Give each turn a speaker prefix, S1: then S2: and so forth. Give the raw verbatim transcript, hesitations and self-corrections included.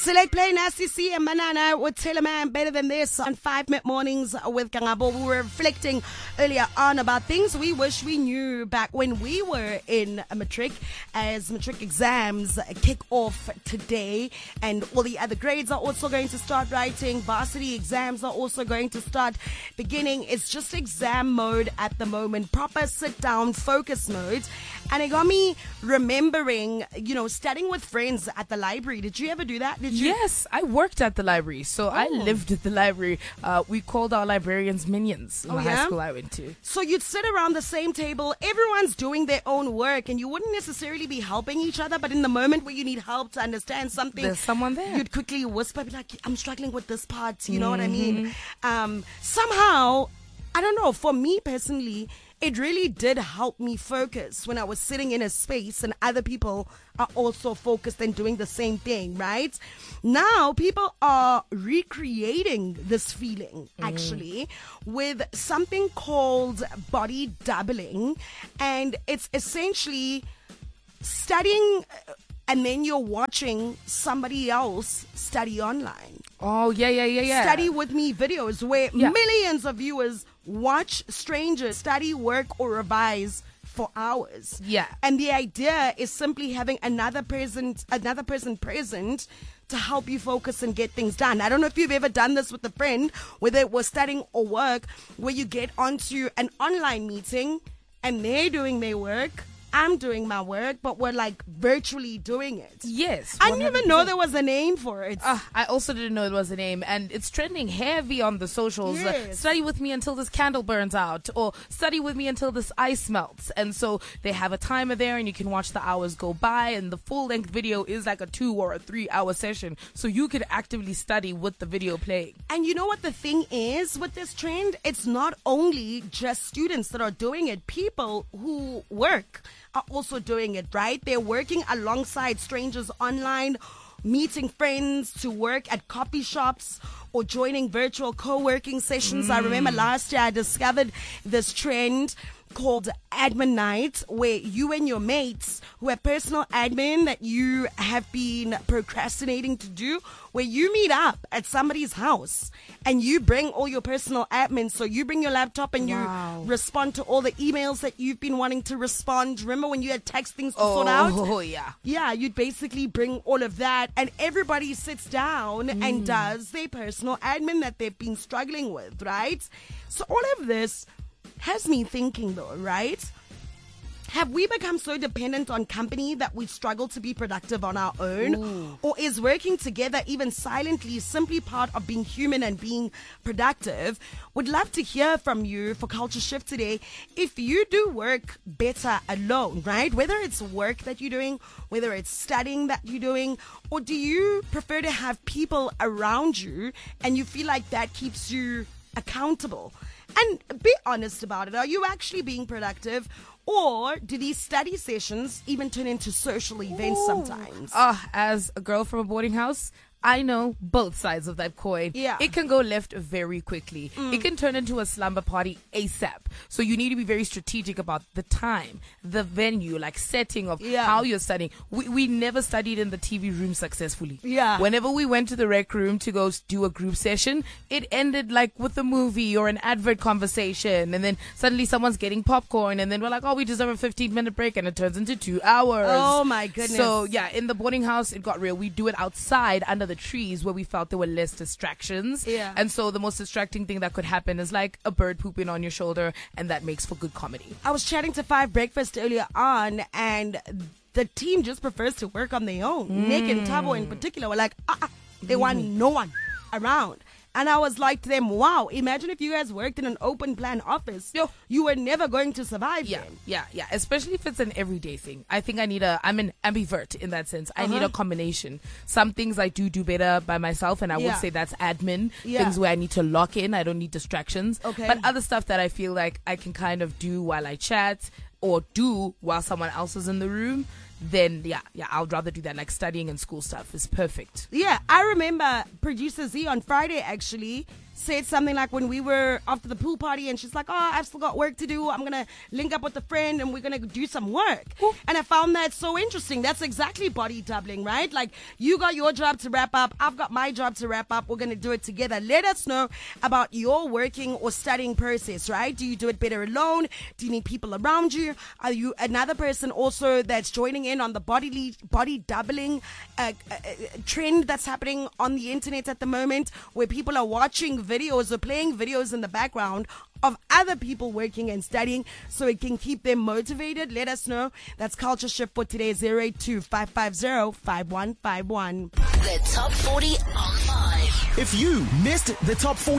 S1: Select play Nasty C and Banana with Taylor Man Better Than This on five minute Mornings with Kangabo. We were reflecting earlier on about things we wish we knew back when we were in a matric, as matric exams kick off today and all the other grades are also going to start writing. Varsity exams are also going to start beginning. It's just exam mode at the moment, proper sit down focus mode. And it got me remembering, you know, studying with friends at the library. Did you ever do that? Did you?
S2: Yes, I worked at the library, so oh. I lived at the library. Uh, we called our librarians minions in
S1: oh,
S2: the
S1: yeah?
S2: high school I went to.
S1: So you'd sit around the same table, everyone's doing their own work, and you wouldn't necessarily be helping each other, but in the moment where you need help to understand something,
S2: there's someone there.
S1: You'd quickly whisper, be like, I'm struggling with this part, you know
S2: mm-hmm.
S1: what I mean? Um, somehow, I don't know, for me personally, it really did help me focus when I was sitting in a space and other people are also focused and doing the same thing, right? Now, people are recreating this feeling, mm. actually, with something called body doubling. And it's essentially studying and then you're watching somebody else study online.
S2: Oh, yeah, yeah, yeah, yeah.
S1: Study with me videos where
S2: yeah.
S1: millions of viewers watch strangers study, work, or revise for hours.
S2: Yeah.
S1: And the idea is simply having another present, another person present to help you focus and get things done. I don't know if you've ever done this with a friend, whether it was studying or work, where you get onto an online meeting and they're doing their work, I'm doing my work, but we're like virtually doing it.
S2: Yes.
S1: I didn't even know there was a name for it.
S2: Uh, I also didn't know there was a name, and it's trending heavy on the socials.
S1: Yes.
S2: Uh, study with me until this candle burns out, or study with me until this ice melts. And so they have a timer there, and you can watch the hours go by, and the full-length video is like a two or a three-hour session, so you could actively study with the video playing.
S1: And you know what the thing is with this trend? It's not only just students that are doing it. People who work are also doing it, right? They're working alongside strangers online, meeting friends to work at coffee shops or joining virtual co-working sessions. Mm. I remember last year I discovered this trend called admin night, where you and your mates who have personal admin that you have been procrastinating to do, where you meet up at somebody's house and you bring all your personal admin. So you bring your laptop and
S2: wow.
S1: you respond to all the emails that you've been wanting to respond. Remember when you had text things to
S2: oh,
S1: sort out?
S2: Oh, yeah.
S1: Yeah, you'd basically bring all of that and everybody sits down
S2: mm.
S1: and does their personal admin that they've been struggling with, right? So all of this has me thinking though, right? Have we become so dependent on company that we struggle to be productive on our own?
S2: Ooh.
S1: Or is working together even silently simply part of being human and being productive? Would love to hear from you for Culture Shift today. If you do work better alone, right? Whether it's work that you're doing, whether it's studying that you're doing, or do you prefer to have people around you and you feel like that keeps you accountable? And be honest about it. Are you actually being productive? Or do these study sessions even turn into social events Ooh. sometimes?
S2: Uh, as a girl from a boarding house, I know both sides of that coin.
S1: Yeah.
S2: It can go left very quickly. Mm. It can turn into a slumber party ASAP. So you need to be very strategic about the time, the venue, like setting of
S1: yeah.
S2: how you're studying. We, we never studied in the T V room successfully.
S1: Yeah.
S2: Whenever we went to the rec room to go do a group session, it ended like with a movie or an advert conversation. And then suddenly someone's getting popcorn. And then we're like, oh, we deserve a fifteen minute break. And it turns into two hours.
S1: Oh, my goodness.
S2: So, yeah, in the boarding house, it got real. We do it outside under the trees where we felt there were less distractions.
S1: Yeah.
S2: And so the most distracting thing that could happen is like a bird pooping on your shoulder, and that makes for good comedy.
S1: I was chatting to Five Breakfast earlier on, and the team just prefers to work on their own. Mm. Nick and Tabo in particular were like, ah, ah, they mm. want no one around. And I was like to them, wow, imagine if you guys worked in an open plan office.
S2: Yo.
S1: You were never going to survive
S2: Yeah,
S1: then.
S2: yeah, yeah. Especially if it's an everyday thing. I think I need a, I'm an ambivert in that sense. I
S1: Uh-huh.
S2: need a combination. Some things I do do better by myself, and I
S1: Yeah.
S2: would say that's admin.
S1: Yeah.
S2: Things where I need to lock in. I don't need distractions.
S1: Okay.
S2: But other stuff that I feel like I can kind of do while I chat or do while someone else is in the room, then yeah, yeah, I would rather do that. Like studying and school stuff is perfect.
S1: Yeah, I remember producer Z on Friday actually said something like when we were after the pool party and she's like, oh, I've still got work to do. I'm going to link up with a friend and we're going to do some work. Ooh. And I found that so interesting. That's exactly body doubling, right? Like you got your job to wrap up. I've got my job to wrap up. We're going to do it together. Let us know about your working or studying process, right? Do you do it better alone? Do you need people around you? Are you another person also that's joining in on the body body doubling uh, uh, trend that's happening on the internet at the moment, where people are watching videos or playing videos in the background of other people working and studying so it can keep them motivated? Let us know. That's Culture Shift for today, zero eight two, five five zero, five one five one.
S3: The Top forty on five.
S4: If you missed the Top forty